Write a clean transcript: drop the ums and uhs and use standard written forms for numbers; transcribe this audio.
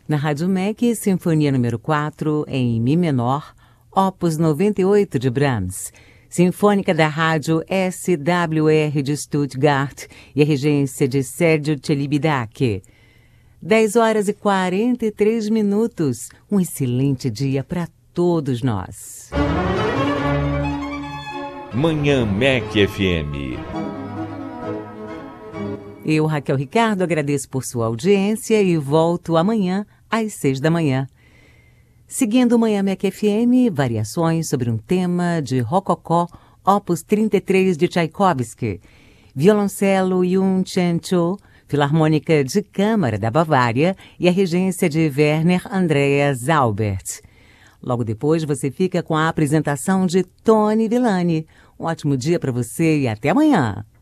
Na Rádio MEC, Sinfonia número 4, em Mi menor, Opus 98 de Brahms. Sinfônica da Rádio SWR de Stuttgart e a regência de Sergio Celibidache. 10 horas e 43 minutos. Um excelente dia para todos nós. Manhã MEC FM. Eu, Raquel Ricardo, agradeço por sua audiência e volto amanhã às 6 da manhã. Seguindo o Manhã MEC FM, variações sobre um tema de Rococó, Opus 33 de Tchaikovsky, violoncelo Yun Chen-cho, Filarmônica de Câmara da Bavária e a regência de Werner Andreas Albert. Logo depois você fica com a apresentação de Tony Villani. Um ótimo dia para você e até amanhã.